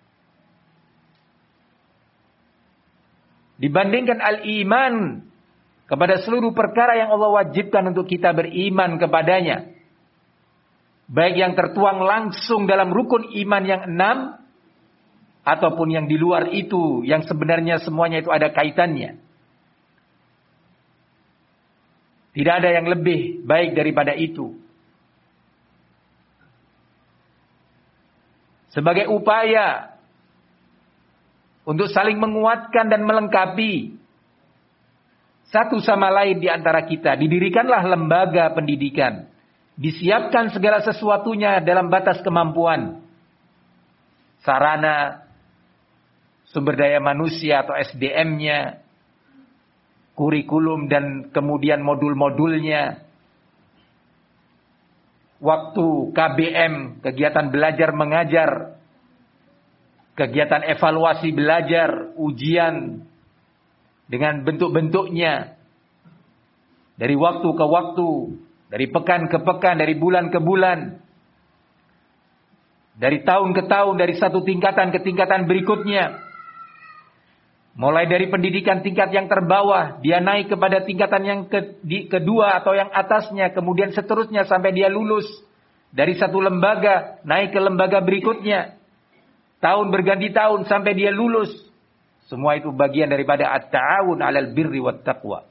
Dibandingkan al-iman kepada seluruh perkara yang Allah wajibkan untuk kita beriman kepadanya, baik yang tertuang langsung dalam rukun iman yang enam, ataupun yang di luar itu, yang sebenarnya semuanya itu ada kaitannya. Tidak ada yang lebih baik daripada itu. Sebagai upaya untuk saling menguatkan dan melengkapi satu sama lain di antara kita, didirikanlah lembaga pendidikan. Disiapkan segala sesuatunya dalam batas kemampuan. Sarana, sumber daya manusia atau S D M-nya, kurikulum dan kemudian modul-modulnya, waktu K B M, kegiatan belajar mengajar, kegiatan evaluasi belajar, ujian dengan bentuk-bentuknya, dari waktu ke waktu, dari pekan ke pekan, dari bulan ke bulan, dari tahun ke tahun, dari satu tingkatan ke tingkatan berikutnya. Mulai dari pendidikan tingkat yang terbawah, dia naik kepada tingkatan yang ke, di, kedua atau yang atasnya, kemudian seterusnya sampai dia lulus dari satu lembaga, naik ke lembaga berikutnya. Tahun berganti tahun sampai dia lulus. Semua itu bagian daripada at-ta'awun 'alal birri wat taqwa.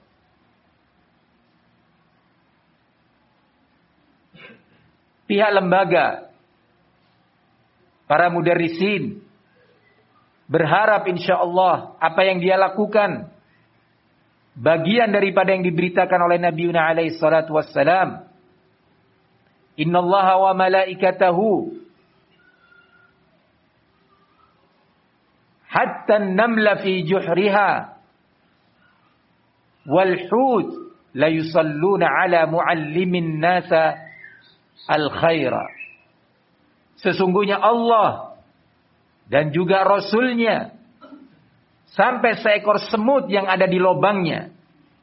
Pihak lembaga, para mudarrisin, berharap insyaallah apa yang dia lakukan bagian daripada yang diberitakan oleh Nabi alaihi salatu wassalam. Innallaha wa malaikatahu hatta an-namla fi juhriha wal hut la yusalluna ala muallimin nasa al-khaira. Sesungguhnya Allah dan juga Rasulnya, sampai seekor semut yang ada di lubangnya,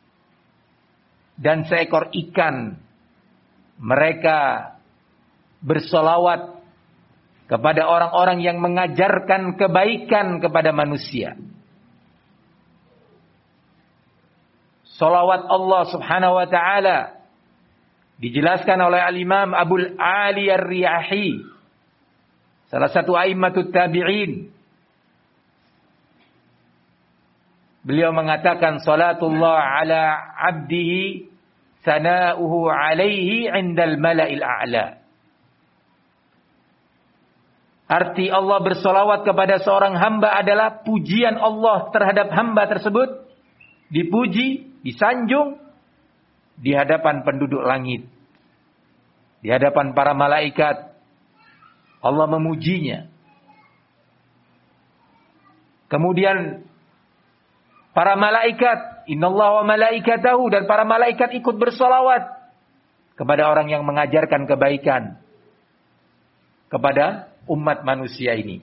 dan seekor ikan, mereka bersolawat kepada orang-orang yang mengajarkan kebaikan kepada manusia. Solawat Allah subhanahu wa ta'ala dijelaskan oleh Al-Imam Abul Ali Ar-Riyahi, salah satu a'immatut tabi'in. Beliau mengatakan, salatullah ala abdihi sana'uhu alaihi indal mala'il a'la. Arti Allah bersolawat kepada seorang hamba adalah pujian Allah terhadap hamba tersebut dipuji, disanjung di hadapan penduduk langit, di hadapan para malaikat. Allah memujinya. Kemudian para malaikat, innallaha wa malaikatahu, dan para malaikat ikut bersolawat kepada orang yang mengajarkan kebaikan kepada umat manusia ini.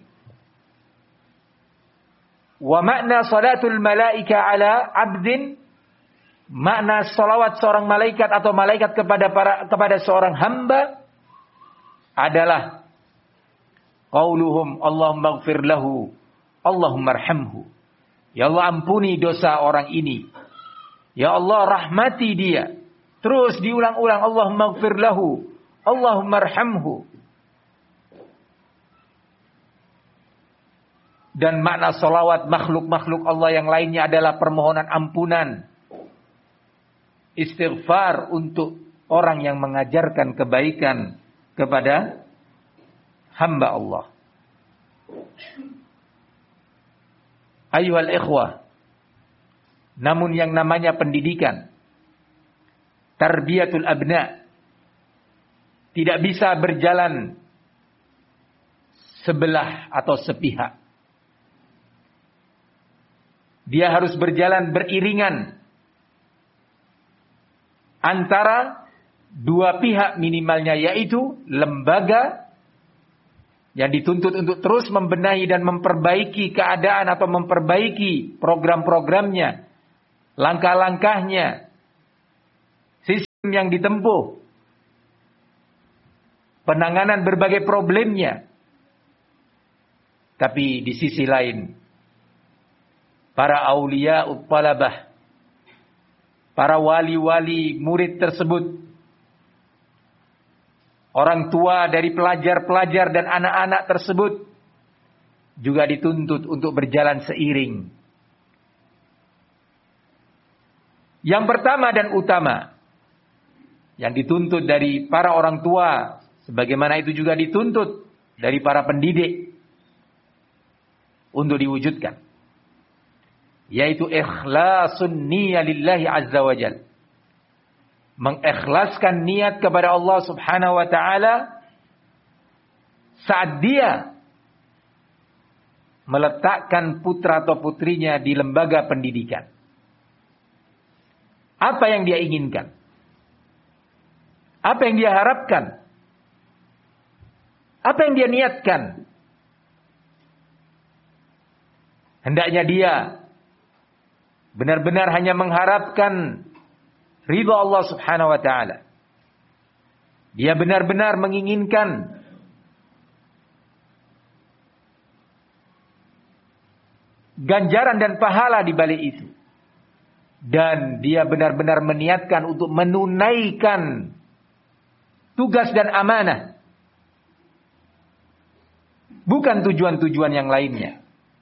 Wa makna salatul malaika ala abdin, makna salawat seorang malaikat atau malaikat kepada para kepada seorang hamba adalah qauluhum Allahumma ighfir lahu, Allahumma arhamhu. Ya Allah, ampuni dosa orang ini. Ya Allah, rahmati dia. Terus diulang-ulang, Allahumma ighfir lahu, Allahumma arhamhu. Dan makna salawat makhluk-makhluk Allah yang lainnya adalah permohonan ampunan, istighfar untuk orang yang mengajarkan kebaikan kepada hamba Allah. Ayuhal ikhwah, namun yang namanya pendidikan, tarbiyatul abna, tidak bisa berjalan sebelah atau sepihak. Dia harus berjalan beriringan antara dua pihak minimalnya, yaitu lembaga yang dituntut untuk terus membenahi dan memperbaiki keadaan atau memperbaiki program-programnya, langkah-langkahnya, sistem yang ditempuh penanganan berbagai problemnya. Tapi di sisi lain, para aulia uttalabah, para wali-wali murid tersebut, orang tua dari pelajar-pelajar dan anak-anak tersebut juga dituntut untuk berjalan seiring. Yang pertama dan utama yang dituntut dari para orang tua, sebagaimana itu juga dituntut dari para pendidik untuk diwujudkan, yaitu ikhlasun niyyah lillahi azza wa jalla. Mengikhlaskan niat kepada Allah Subhanahu wa taala saat dia meletakkan putra atau putrinya di lembaga pendidikan. Apa yang dia inginkan? Apa yang dia harapkan? Apa yang dia niatkan? Hendaknya dia benar-benar hanya mengharapkan ridha Allah Subhanahu wa taala. Dia benar-benar menginginkan ganjaran dan pahala di balik itu. Dan dia benar-benar meniatkan untuk menunaikan tugas dan amanah. Bukan tujuan-tujuan yang lainnya.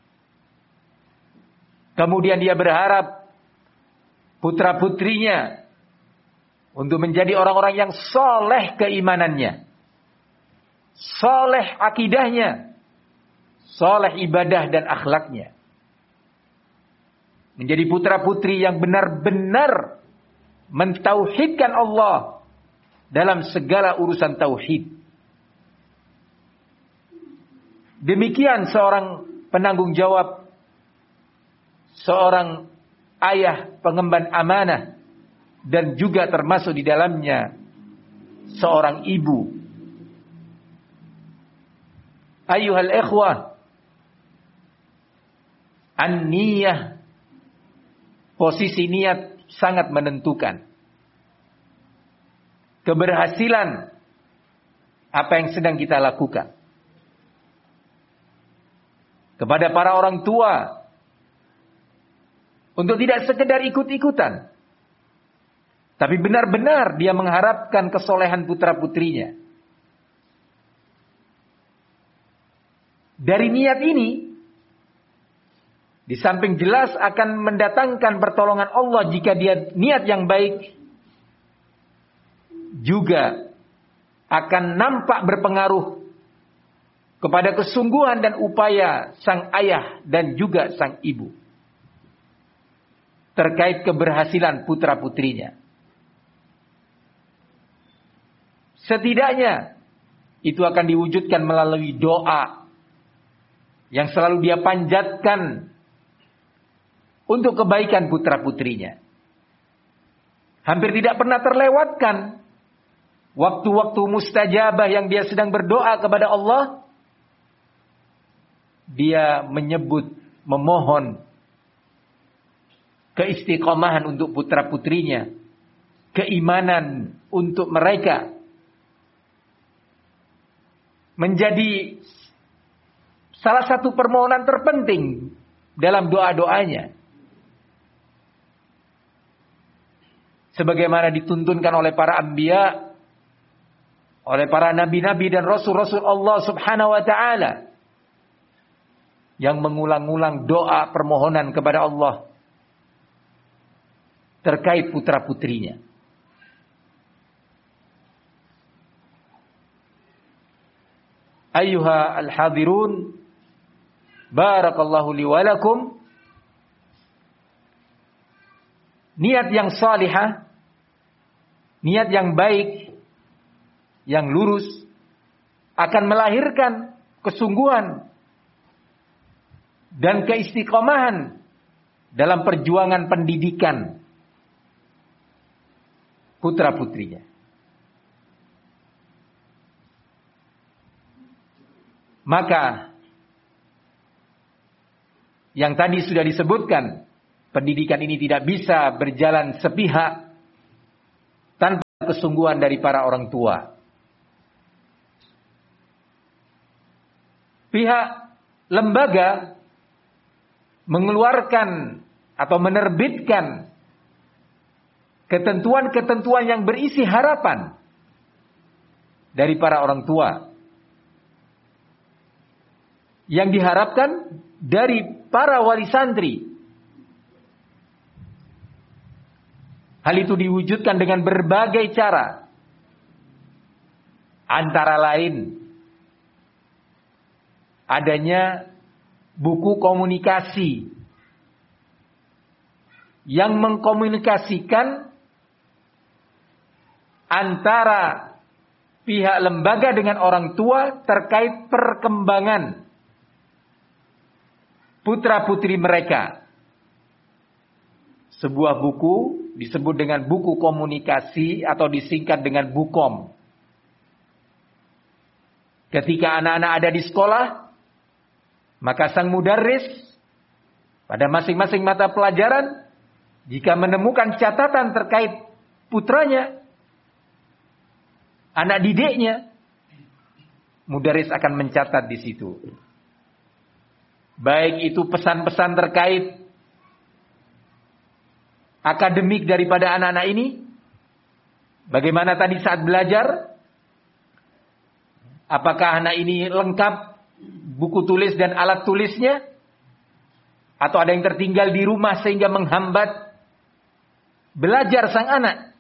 Kemudian dia berharap putra-putrinya untuk menjadi orang-orang yang soleh keimanannya, soleh akidahnya, soleh ibadah dan akhlaknya. Menjadi putra-putri yang benar-benar mentauhidkan Allah dalam segala urusan tauhid. Demikian seorang penanggung jawab, seorang ayah pengemban amanah, dan juga termasuk di dalamnya seorang ibu. Ayyuhal ikhwah, an-niyah, posisi niat sangat menentukan keberhasilan apa yang sedang kita lakukan. Kepada para orang tua, untuk tidak sekedar ikut-ikutan, tapi benar-benar dia mengharapkan kesolehan putra-putrinya. Dari niat ini, di samping jelas akan mendatangkan pertolongan Allah jika dia niat yang baik, juga akan nampak berpengaruh kepada kesungguhan dan upaya sang ayah dan juga sang ibu terkait keberhasilan putra-putrinya. Setidaknya itu akan diwujudkan melalui doa yang selalu dia panjatkan untuk kebaikan putra-putrinya. Hampir tidak pernah terlewatkan waktu-waktu mustajabah yang dia sedang berdoa kepada Allah, dia menyebut, memohon keistiqomahan untuk putra-putrinya, keimanan untuk mereka, menjadi salah satu permohonan terpenting dalam doa-doanya. Sebagaimana dituntunkan oleh para anbiya, oleh para nabi-nabi dan rasul-rasul Allah Subhanahu wa taala, yang mengulang-ulang doa permohonan kepada Allah terkait putra-putrinya. Ayyuha al-hadirun, barakallahu li wa lakum. Niat yang salihah, niat yang baik, yang lurus, akan melahirkan kesungguhan dan keistiqomahan dalam perjuangan pendidikan putra-putrinya. Maka yang tadi sudah disebutkan, pendidikan ini tidak bisa berjalan sepihak tanpa kesungguhan dari para orang tua. pihak lembaga mengeluarkan atau menerbitkan ketentuan-ketentuan yang berisi harapan dari para orang tua. Yang diharapkan dari para wali santri. Hal itu diwujudkan dengan berbagai cara. Antara lain adanya buku komunikasi yang mengkomunikasikan antara pihak lembaga dengan orang tua terkait perkembangan putra-putri mereka. Sebuah buku disebut dengan buku komunikasi atau disingkat dengan bukom. Ketika anak-anak ada di sekolah, maka sang mudarris pada masing-masing mata pelajaran, jika menemukan catatan terkait putranya, anak didiknya, mudarris akan mencatat di situ. Baik itu pesan-pesan terkait akademik daripada anak-anak ini, bagaimana tadi saat belajar, apakah anak ini lengkap buku tulis dan alat tulisnya, atau ada yang tertinggal di rumah sehingga menghambat belajar sang anak,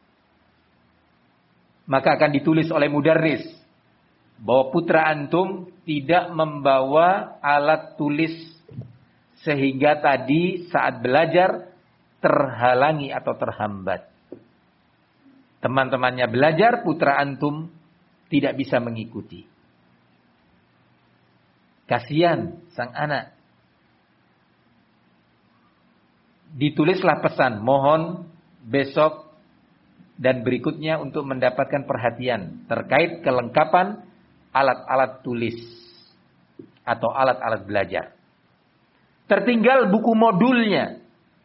maka akan ditulis oleh mudarris bahwa putra antum tidak membawa alat tulis sehingga tadi saat belajar terhalangi atau terhambat. Teman-temannya belajar, putra antum tidak bisa mengikuti. Kasihan sang anak. Ditulislah pesan, mohon besok dan berikutnya untuk mendapatkan perhatian terkait kelengkapan alat-alat tulis atau alat-alat belajar. Tertinggal buku modulnya.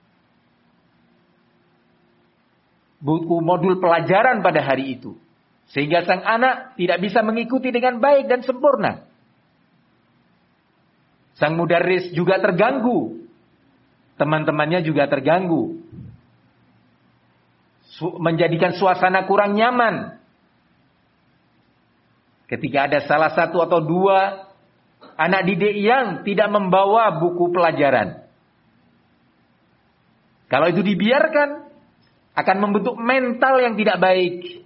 Buku modul pelajaran pada hari itu. Sehingga sang anak tidak bisa mengikuti dengan baik dan sempurna. Sang mudarris juga terganggu. Teman-temannya juga terganggu. Su- menjadikan suasana kurang nyaman. Ketika ada salah satu atau dua anak didik yang tidak membawa buku pelajaran. Kalau itu dibiarkan, akan membentuk mental yang tidak baik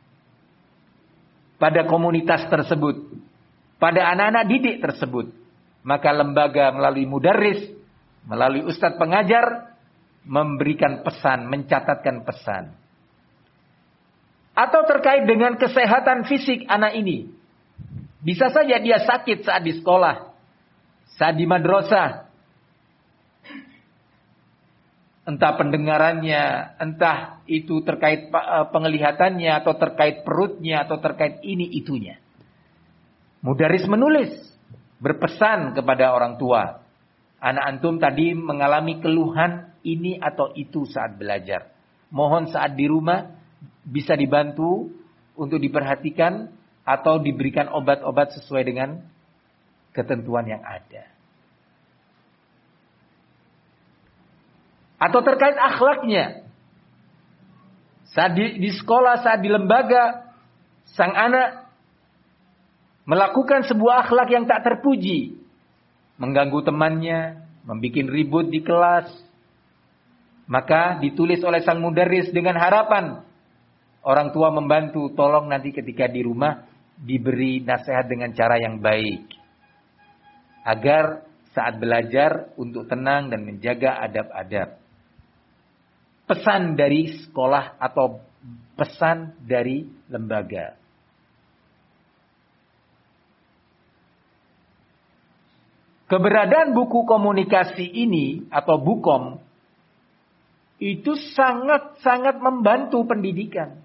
pada komunitas tersebut, pada anak-anak didik tersebut. Maka lembaga melalui mudarris, melalui ustadz pengajar, memberikan pesan, mencatatkan pesan. Atau terkait dengan kesehatan fisik anak ini. Bisa saja dia sakit saat di sekolah, saat di madrasah. Entah pendengarannya, entah itu terkait penglihatannya, atau terkait perutnya, atau terkait ini itunya. Mudarris menulis, berpesan kepada orang tua. Anak antum tadi mengalami keluhan ini atau itu saat belajar. Mohon saat di rumah bisa dibantu untuk diperhatikan atau diberikan obat-obat sesuai dengan ketentuan yang ada. Atau terkait akhlaknya. Saat di, di sekolah, saat di lembaga, sang anak melakukan sebuah akhlak yang tak terpuji. Mengganggu temannya, membuat ribut di kelas. Maka ditulis oleh sang mudarris dengan harapan orang tua membantu, tolong nanti ketika di rumah diberi nasihat dengan cara yang baik. Agar saat belajar untuk tenang dan menjaga adab-adab. Pesan dari sekolah atau pesan dari lembaga. Keberadaan buku komunikasi ini atau bukom itu sangat-sangat membantu pendidikan.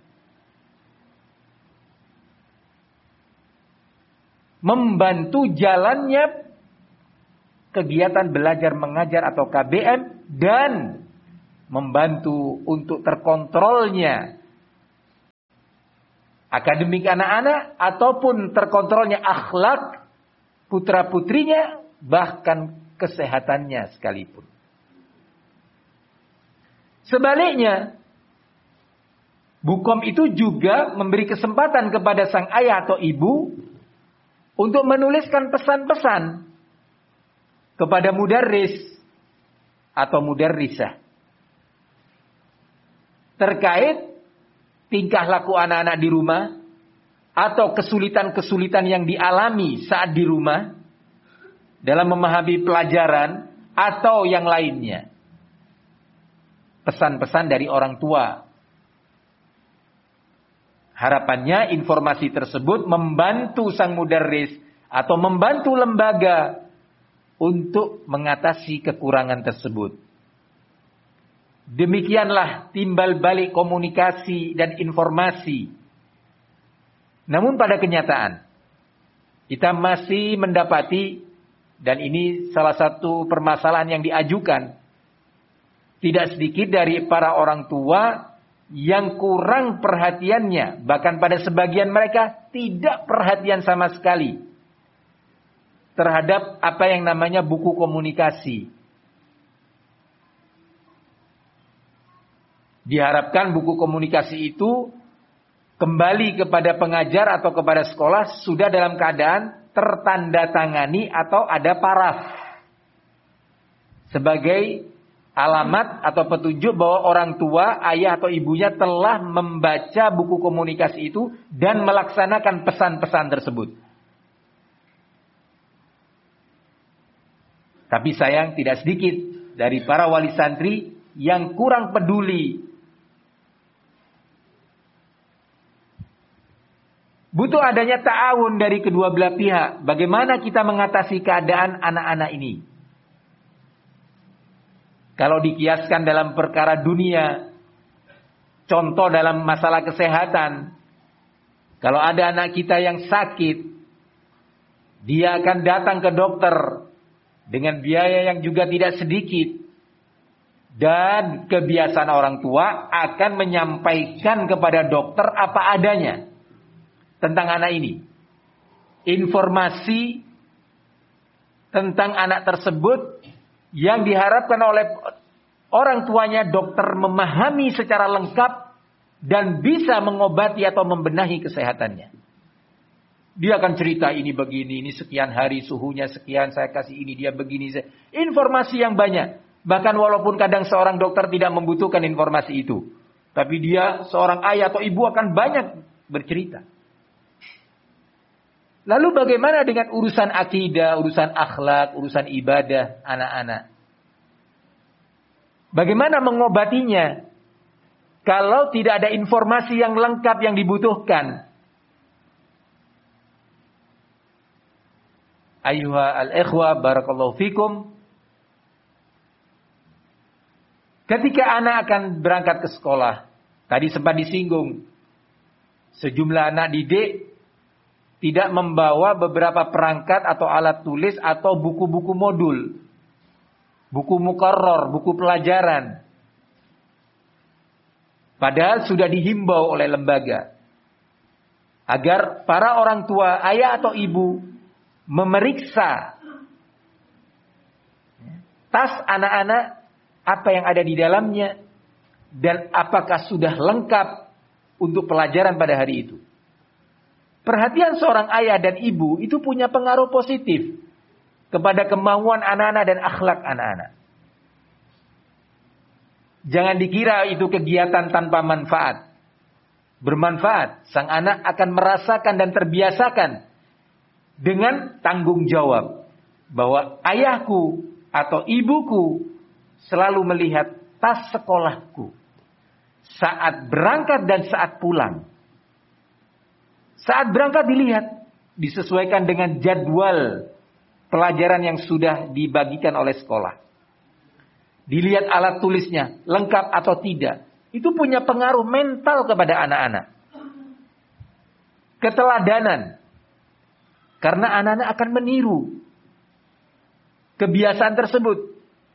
Membantu jalannya kegiatan belajar mengajar atau K B M dan membantu untuk terkontrolnya akademik anak-anak ataupun terkontrolnya akhlak putra-putrinya, bahkan kesehatannya sekalipun. Sebaliknya, Bukom itu juga memberi kesempatan kepada sang ayah atau ibu untuk menuliskan pesan-pesan kepada mudarris atau mudarrisah terkait tingkah laku anak-anak di rumah atau kesulitan-kesulitan yang dialami saat di rumah dalam memahami pelajaran atau yang lainnya. Pesan-pesan dari orang tua. Harapannya informasi tersebut membantu sang mudarris atau membantu lembaga untuk mengatasi kekurangan tersebut. Demikianlah timbal balik komunikasi dan informasi. Namun pada kenyataan, kita masih mendapati, dan ini salah satu permasalahan yang diajukan, tidak sedikit dari para orang tua yang kurang perhatiannya, bahkan pada sebagian mereka tidak perhatian sama sekali terhadap apa yang namanya buku komunikasi. Diharapkan buku komunikasi itu kembali kepada pengajar atau kepada sekolah sudah dalam keadaan tertandatangani atau ada paraf sebagai alamat atau petunjuk bahwa orang tua, ayah atau ibunya telah membaca buku komunikasi itu dan melaksanakan pesan-pesan tersebut. Tapi sayang tidak sedikit dari para wali santri yang kurang peduli. Butuh adanya ta'awun dari kedua belah pihak. Bagaimana kita mengatasi keadaan anak-anak ini? Kalau dikiaskan dalam perkara dunia, contoh dalam masalah kesehatan, kalau ada anak kita yang sakit, dia akan datang ke dokter dengan biaya yang juga tidak sedikit. Dan kebiasaan orang tua akan menyampaikan kepada dokter apa adanya tentang anak ini. Informasi tentang anak tersebut yang diharapkan oleh orang tuanya dokter memahami secara lengkap dan bisa mengobati atau membenahi kesehatannya. Dia akan cerita ini begini, ini sekian hari suhunya sekian, saya kasih ini dia begini. Informasi yang banyak. Bahkan walaupun kadang seorang dokter tidak membutuhkan informasi itu, tapi dia seorang ayah atau ibu akan banyak bercerita. Lalu bagaimana dengan urusan akidah, urusan akhlak, urusan ibadah anak-anak? Bagaimana mengobatinya kalau tidak ada informasi yang lengkap yang dibutuhkan? Ayuha al-ikhwa barakallahu fikum. Ketika anak akan berangkat ke sekolah, tadi sempat disinggung, sejumlah anak didik tidak membawa beberapa perangkat atau alat tulis atau buku-buku modul. Buku mukarrar, buku pelajaran. Padahal sudah dihimbau oleh lembaga. Agar para orang tua, ayah atau ibu, memeriksa tas anak-anak, apa yang ada di dalamnya, dan apakah sudah lengkap untuk pelajaran pada hari itu. Perhatian seorang ayah dan ibu itu punya pengaruh positif kepada kemauan anak-anak dan akhlak anak-anak. Jangan dikira itu kegiatan tanpa manfaat. Bermanfaat. Sang anak akan merasakan dan terbiasakan dengan tanggung jawab bahwa ayahku atau ibuku selalu melihat tas sekolahku saat berangkat dan saat pulang. Saat berangkat dilihat, disesuaikan dengan jadwal pelajaran yang sudah dibagikan oleh sekolah. Dilihat alat tulisnya, lengkap atau tidak. Itu punya pengaruh mental kepada anak-anak. Keteladanan. Karena anak-anak akan meniru kebiasaan tersebut.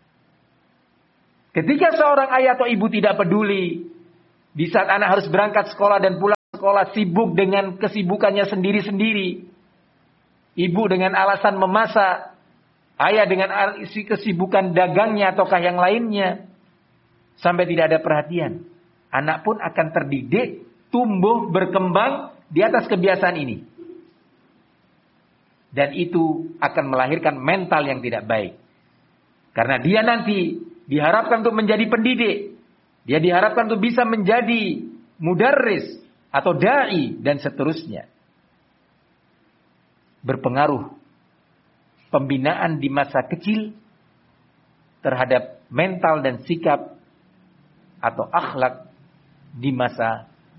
Ketika seorang ayah atau ibu tidak peduli, di saat anak harus berangkat sekolah dan pulang sekolah sibuk dengan kesibukannya sendiri-sendiri, ibu dengan alasan memasak, ayah dengan isi kesibukan dagangnya ataukah yang lainnya, sampai tidak ada perhatian, anak pun akan terdidik, tumbuh, berkembang di atas kebiasaan ini. Dan itu akan melahirkan mental yang tidak baik. Karena dia nanti diharapkan untuk menjadi pendidik, dia diharapkan untuk bisa menjadi mudarris atau dai dan seterusnya. Berpengaruh pembinaan di masa kecil terhadap mental dan sikap atau akhlak di masa